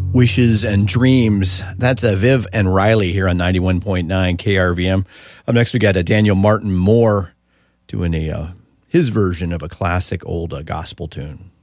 Wishes and Dreams. That's Viv and Riley here on 91.9 KRVM. Up next, we got Daniel Martin Moore doing his version of a classic old gospel tune.